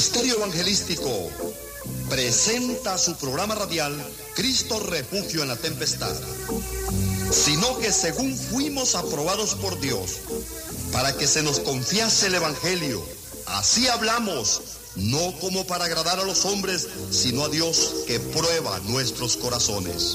Ministerio Evangelístico presenta su programa radial Cristo Refugio en la Tempestad, sino que según fuimos aprobados por Dios para que se nos confiase el Evangelio, así hablamos, no como para agradar a los hombres, sino a Dios que prueba nuestros corazones.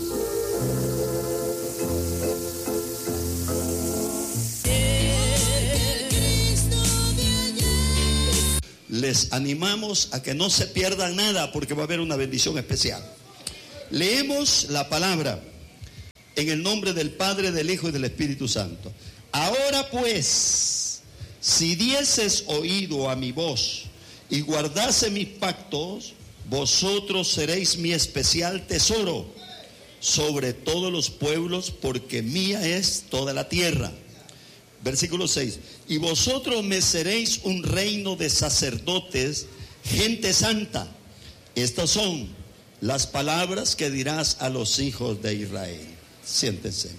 Les animamos a que no se pierdan nada, porque va a haber una bendición especial. Leemos la palabra en el nombre del Padre, del Hijo y del Espíritu Santo. Ahora pues, si dieses oído a mi voz y guardase mis pactos, vosotros seréis mi especial tesoro sobre todos los pueblos, porque mía es toda la tierra. Versículo 6. Y vosotros me seréis un reino de sacerdotes, gente santa. Estas son las palabras que dirás a los hijos de Israel. Siéntense.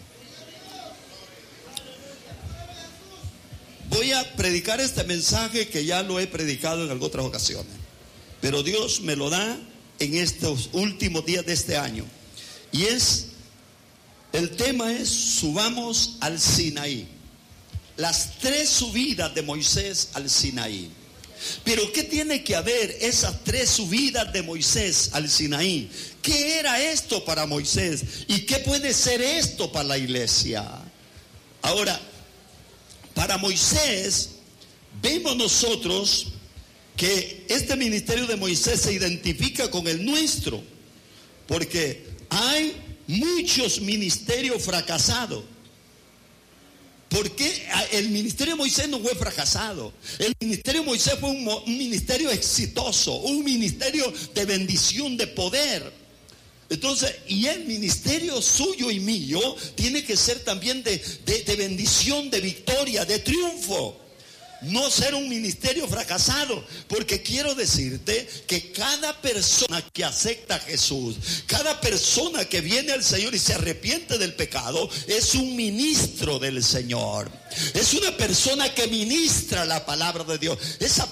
Voy a predicar este mensaje que ya lo he predicado en otras ocasiones, pero Dios me lo da en estos últimos días de este año. Y el tema es: subamos al Sinaí. Las 3 subidas de Moisés al Sinaí. Pero ¿qué tiene que haber esas 3 subidas de Moisés al Sinaí? ¿Qué era esto para Moisés? ¿Y qué puede ser esto para la iglesia? Ahora, para Moisés, vemos nosotros que este ministerio de Moisés se identifica con el nuestro, porque hay muchos ministerios fracasados. Porque el ministerio de Moisés no fue fracasado. El ministerio de Moisés fue un ministerio exitoso, un ministerio de bendición, de poder. Entonces, y el ministerio suyo y mío tiene que ser también de bendición, de victoria, de triunfo. No ser un ministerio fracasado, porque quiero decirte que cada persona que acepta a Jesús, cada persona que viene al Señor y se arrepiente del pecado, es un ministro del Señor. Es una persona que ministra la palabra de Dios. Esa